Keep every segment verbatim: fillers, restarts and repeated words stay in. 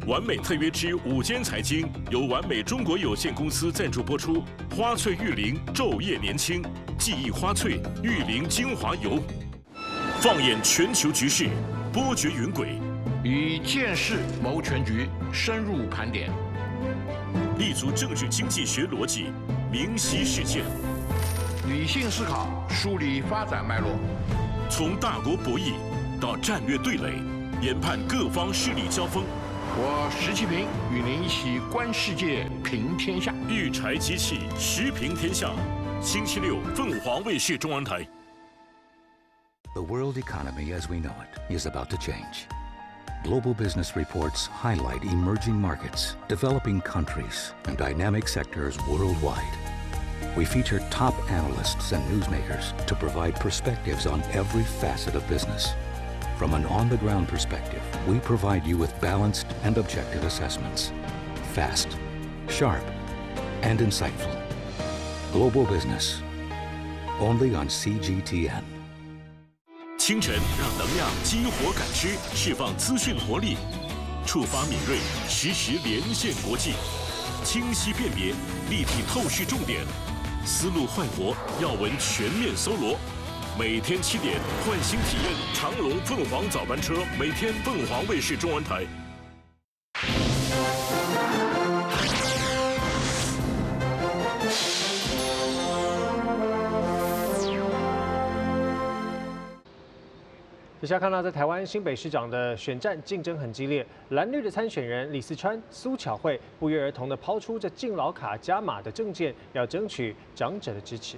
完美特约之午间财经由完美中国有限公司赞助播出。花萃玉灵昼夜年轻，记忆花萃玉灵精华油。放眼全球局势，波谲云诡， 以见识谋全局，深入盘点， 立足政治经济学逻辑，明晰事件， 理性思考，梳理发展脉络， 从大国博弈到战略对垒，研判各方势力交锋。 我石其平与您一起观世界，评天下。 育才机器，时评天下。星期六，凤凰卫视中文台。 The world economy as we know it is about to change. Global business reports highlight emerging markets, developing countries, and dynamic sectors worldwide. We feature top analysts and newsmakers to provide perspectives on every facet of business. From an on-the-ground perspective, we provide you with balanced and objective assessments. Fast, sharp, and insightful. Global business. Only on C G T N. 清晨让能量激活感知，释放资讯活力，触发敏锐，实时连线国际，清晰辨别，立体透视重点，思路焕活，要闻全面搜罗。每天七点，换新体验长龙凤凰早班车，每天凤凰卫视中文台。 接下来看到，在台湾新北市长的选战竞争很激烈，蓝绿的参选人李四川、苏巧慧不约而同地抛出这敬老卡加码的政见，要争取长者的支持。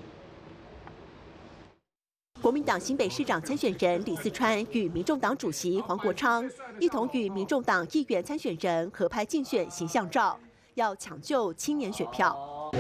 国民党新北市长参选人李四川与民众党主席黄国昌一同与民众党议员参选人合拍竞选形象照，要抢救青年选票。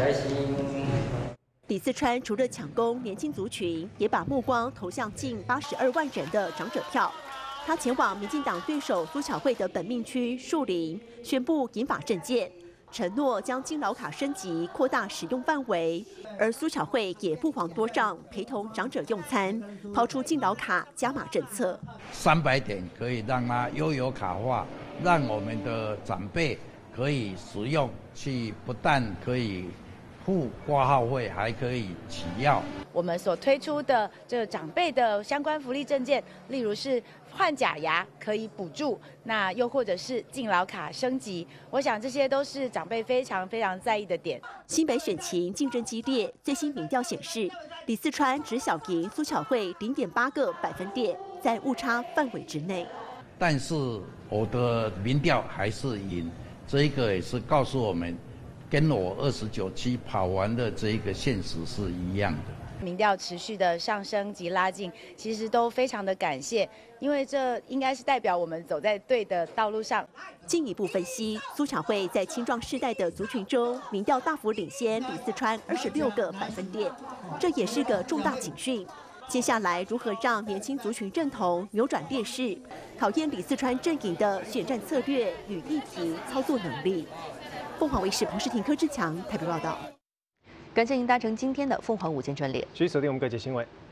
李四川除了抢攻年轻族群，也把目光投向近八十二万人的长者票。他前往民进党对手苏巧慧的本命区树林，宣布银发政见，承诺将敬老卡升级扩大使用范围。而苏巧慧也不遑多让，陪同长者用餐，抛出敬老卡加码政策。 三百点可以让它悠游卡化，让我们的长辈可以使用，去不但可以付挂号费，还可以取药。 我们所推出的这个长辈的相关福利证件，例如是换假牙可以补助，那又或者是敬老卡升级，我想这些都是长辈非常非常在意的点。 新北选情竞争激烈，最新民调显示，李四川只小赢苏巧慧零点八个百分点，在误差范围之内。 但是我的民调还是赢，这一个也是告诉我们，跟我二十九期跑完的这一个现实是一样的。 民调持续的上升及拉近，其实都非常的感谢，因为这应该是代表我们走在对的道路上。 进一步分析，苏巧慧在青壮世代的族群中，民调大幅领先李四川二十六个百分点，这也是个重大警讯。接下来如何让年轻族群认同，扭转劣势，考验李四川阵营的选战策略与议题操作能力。凤凰卫视彭世廷、柯志强台北报道。 感谢您搭乘今天的凤凰午间专列， 继续锁定我们各界新闻。